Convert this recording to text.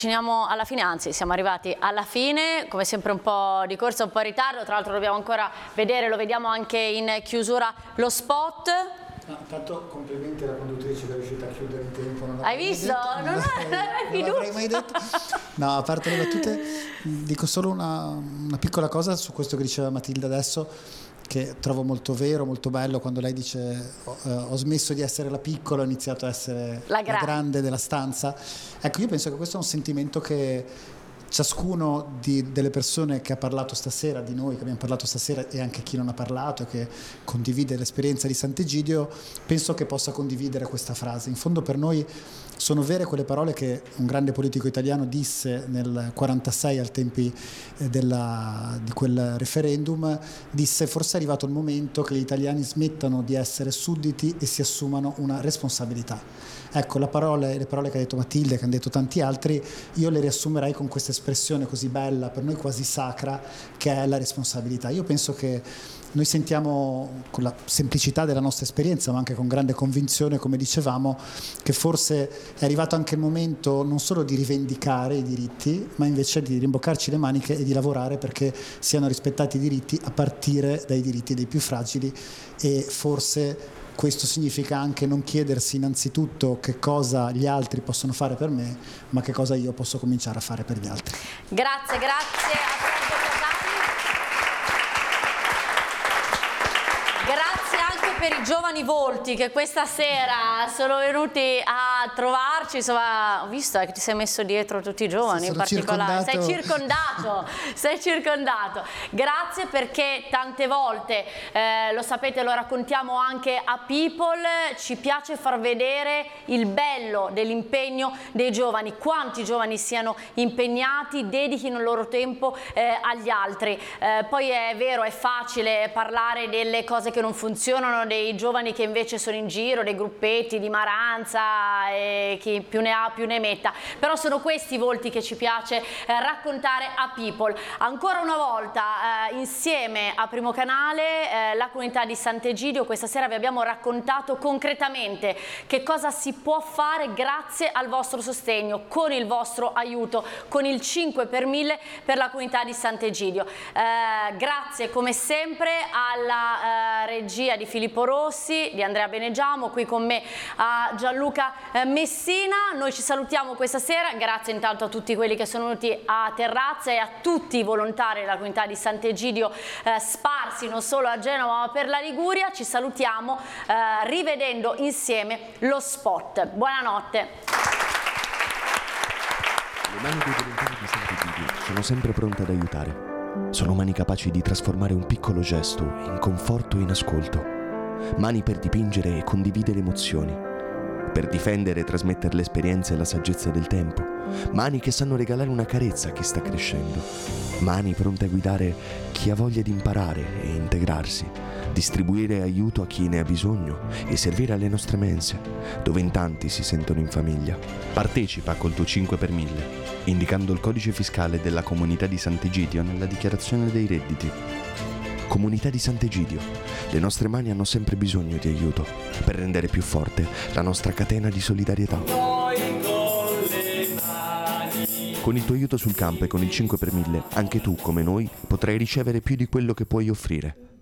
Avviciniamo alla fine, anzi siamo arrivati alla fine, come sempre un po' di corsa, un po' in ritardo, tra l'altro dobbiamo ancora vedere, lo vediamo anche in chiusura, lo spot. Intanto complimenti alla conduttrice che è riuscita a chiudere in tempo. Hai visto? Non l'avrei mai detto. No, a parte le battute, dico solo una piccola cosa su questo che diceva Matilde adesso, che trovo molto vero, molto bello, quando lei dice ho smesso di essere la piccola, ho iniziato a essere la grande della stanza. Ecco, io penso che questo è un sentimento che ciascuno delle persone che ha parlato stasera, di noi che abbiamo parlato stasera, e anche chi non ha parlato, che condivide l'esperienza di Sant'Egidio, penso che possa condividere questa frase. In fondo per noi sono vere quelle parole che un grande politico italiano disse nel 46 al tempi di quel referendum, disse: forse è arrivato il momento che gli italiani smettano di essere sudditi e si assumano una responsabilità. Ecco, le parole che ha detto Matilde, che hanno detto tanti altri, io le riassumerei con questa espressione così bella, per noi quasi sacra, che è la responsabilità. Io penso che noi sentiamo, con la semplicità della nostra esperienza, ma anche con grande convinzione, come dicevamo, che forse è arrivato anche il momento non solo di rivendicare i diritti, ma invece di rimboccarci le maniche e di lavorare perché siano rispettati i diritti, a partire dai diritti dei più fragili. E forse questo significa anche non chiedersi innanzitutto che cosa gli altri possono fare per me, ma che cosa io posso cominciare a fare per gli altri. Grazie, grazie a Franco Casati. Grazie anche per i giovani volti che questa sera sono venuti a trovarci. Insomma, ho visto che ti sei messo dietro tutti i giovani, in particolare. Sei circondato. Grazie, perché tante volte, lo sapete, lo raccontiamo anche a People, ci piace far vedere il bello dell'impegno dei giovani, quanti giovani siano impegnati, dedichino il loro tempo agli altri. Poi è vero, è facile parlare delle cose che non funzionano, dei giovani che invece sono in giro, dei gruppetti di maranza, e chi più ne ha più ne metta, però sono questi i volti che ci piace raccontare a People. Ancora una volta insieme a Primo Canale, la comunità di Sant'Egidio, questa sera vi abbiamo raccontato concretamente che cosa si può fare grazie al vostro sostegno, con il vostro aiuto, con il 5 per 1000 per la comunità di Sant'Egidio. Grazie come sempre alla regia di Filippo Rossi, di Andrea Benegiamo, qui con me a Gianluca Messina. Noi ci salutiamo questa sera, grazie intanto a tutti quelli che sono venuti a Terrazza e a tutti i volontari della comunità di Sant'Egidio sparsi non solo a Genova ma per la Liguria. Ci salutiamo rivedendo insieme lo spot. Buonanotte. Le mani dei volontari di Sant'Egidio sono sempre pronte ad aiutare. Sono mani capaci di trasformare un piccolo gesto in conforto e in ascolto. Mani per dipingere e condividere emozioni, per difendere e trasmettere l'esperienza e la saggezza del tempo. Mani che sanno regalare una carezza a chi sta crescendo. Mani pronte a guidare chi ha voglia di imparare e integrarsi, distribuire aiuto a chi ne ha bisogno e servire alle nostre mense, dove in tanti si sentono in famiglia. Partecipa col tuo 5 per 1000, indicando il codice fiscale della comunità di Sant'Egidio nella dichiarazione dei redditi. Comunità di Sant'Egidio, le nostre mani hanno sempre bisogno di aiuto per rendere più forte la nostra catena di solidarietà. Con il tuo aiuto sul campo e con il 5 per 1000, anche tu, come noi, potrai ricevere più di quello che puoi offrire.